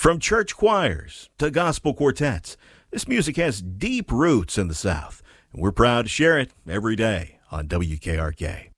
From church choirs to gospel quartets, this music has deep roots in the South, and we're proud to share it every day on WKRK.